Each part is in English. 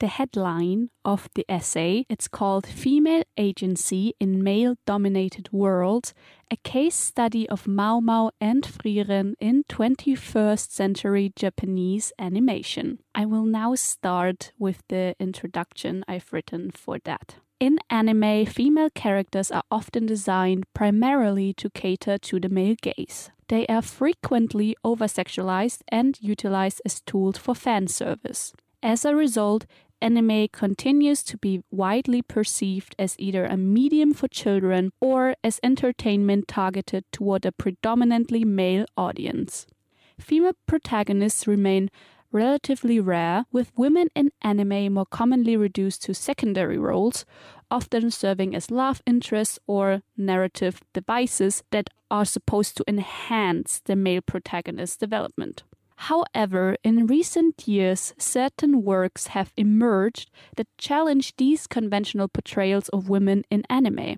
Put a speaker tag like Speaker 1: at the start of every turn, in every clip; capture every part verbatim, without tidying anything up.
Speaker 1: the headline of the essay. It's called Female Agency in Male-Dominated Worlds, a case study of Mau Mau and Frieren in twenty-first century Japanese animation. I will now start with the introduction I've written for that. In anime, female characters are often designed primarily to cater to the male gaze. They are frequently over-sexualized and utilized as tools for fan service. As a result, anime continues to be widely perceived as either a medium for children or as entertainment targeted toward a predominantly male audience. Female protagonists remain relatively rare, with women in anime more commonly reduced to secondary roles, often serving as love interests or narrative devices that are supposed to enhance the male protagonist's development. However, in recent years, certain works have emerged that challenge these conventional portrayals of women in anime.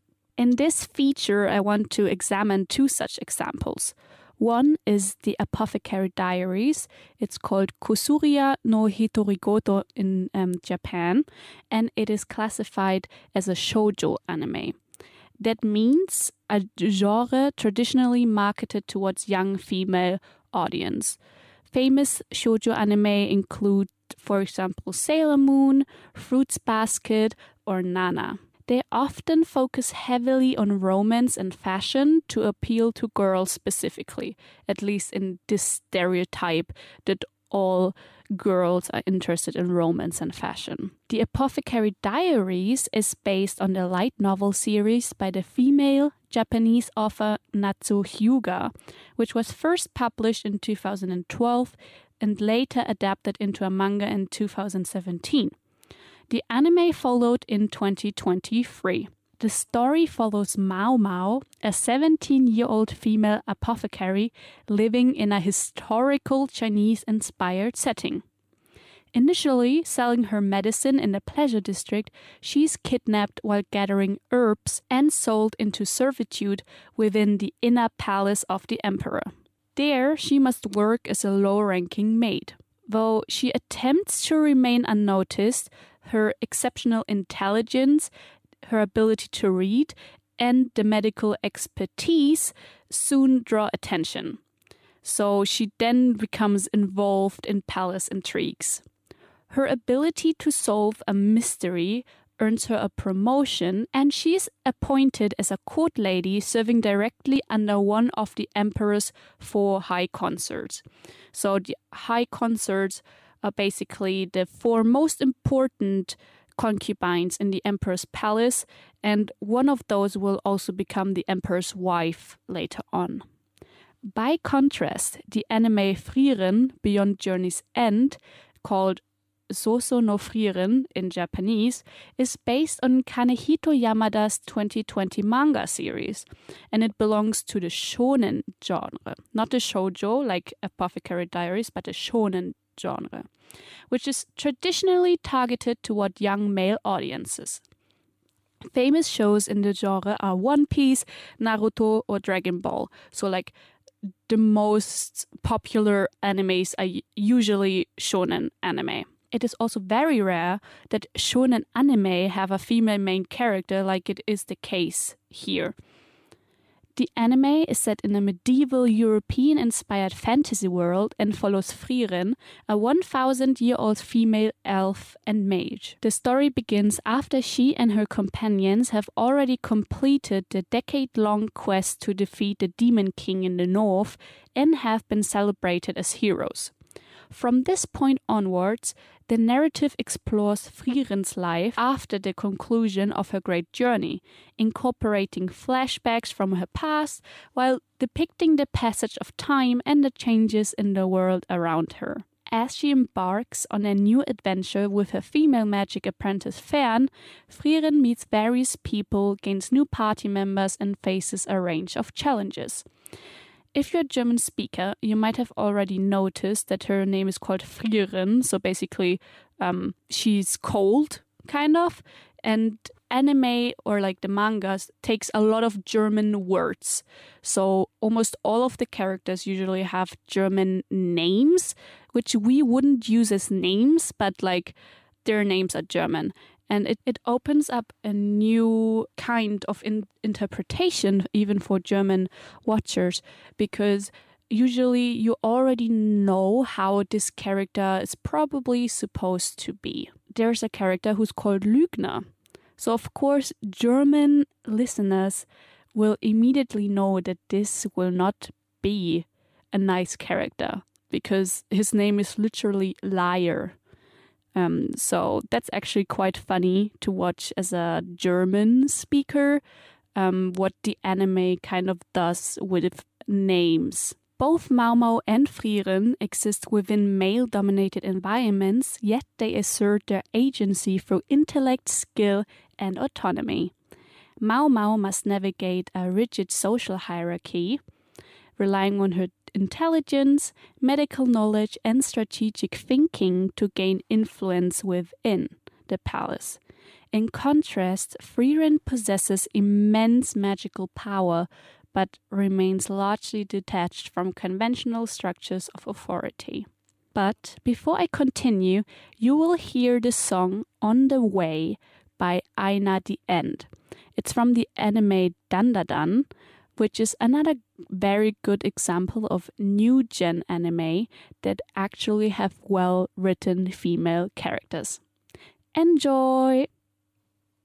Speaker 1: In this feature, I want to examine two such examples. One is the Apothecary Diaries. It's called Kusuria no Hitorigoto in um, Japan, and it is classified as a shoujo anime. That means a genre traditionally marketed towards young female audience. Famous shoujo anime include, for example, Sailor Moon, Fruits Basket, or Nana. They often focus heavily on romance and fashion to appeal to girls specifically, at least in this stereotype that all girls are interested in romance and fashion. The Apothecary Diaries is based on the light novel series by the female Japanese author Natsu Hyuga, which was first published in two thousand twelve and later adapted into a manga in two thousand seventeen. The anime followed in twenty twenty-three. The story follows Mau Mau, a seventeen-year-old female apothecary living in a historical Chinese-inspired setting. Initially selling her medicine in the pleasure district, she's kidnapped while gathering herbs and sold into servitude within the inner palace of the emperor. There, she must work as a low-ranking maid. Though she attempts to remain unnoticed, her exceptional intelligence, her ability to read, and the medical expertise soon draw attention. So she then becomes involved in palace intrigues. Her ability to solve a mystery earns her a promotion, and she is appointed as a court lady serving directly under one of the emperor's four high consorts. So the high consorts are basically the four most important concubines in the emperor's palace, and one of those will also become the emperor's wife later on. By contrast, the anime Frieren, Beyond Journey's End, called Soso no Frieren in Japanese, is based on Kanehito Yamada's twenty twenty manga series, and it belongs to the shonen genre, not the shoujo like Apothecary Diaries, but the shonen genre, which is traditionally targeted toward young male audiences. Famous shows in the genre are One Piece, Naruto, or Dragon Ball. So like the most popular animes are usually shonen anime. It is also very rare that shonen anime have a female main character like it is the case here. The anime is set in a medieval European-inspired fantasy world and follows Frieren, a one thousand year old female elf and mage. The story begins after she and her companions have already completed the decade-long quest to defeat the Demon King in the north and have been celebrated as heroes. From this point onwards, the narrative explores Frieren's life after the conclusion of her great journey, incorporating flashbacks from her past while depicting the passage of time and the changes in the world around her. As she embarks on a new adventure with her female magic apprentice Fern, Frieren meets various people, gains new party members, and faces a range of challenges. If you're a German speaker, you might have already noticed that her name is called Frieren, so basically um, she's cold, kind of, and anime or like the mangas takes a lot of German words. So almost all of the characters usually have German names, which we wouldn't use as names, but like their names are German. And it, it opens up a new kind of in, interpretation, even for German watchers, because usually you already know how this character is probably supposed to be. There's a character who's called Lügner. So, of course, German listeners will immediately know that this will not be a nice character, because his name is literally Liar. Um, so that's actually quite funny to watch as a German speaker, um, what the anime kind of does with names. Both Mau Mau and Frieren exist within male-dominated environments, yet they assert their agency through intellect, skill, and autonomy. Mau Mau must navigate a rigid social hierarchy, relying on her intelligence, medical knowledge, and strategic thinking to gain influence within the palace. In contrast, Frieren possesses immense magical power, but remains largely detached from conventional structures of authority. But before I continue, you will hear the song On the Way by Aina the End. It's from the anime Dandadan, which is another very good example of new gen anime that actually have well-written female characters. Enjoy!